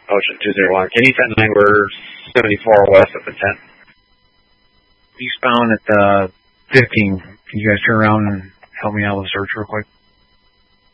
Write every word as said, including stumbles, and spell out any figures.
Ocean two zero one. Can you send nine? We're seventy-four west of the ten. Eastbound at the fifteen. Can you guys turn around and help me out with the search real quick?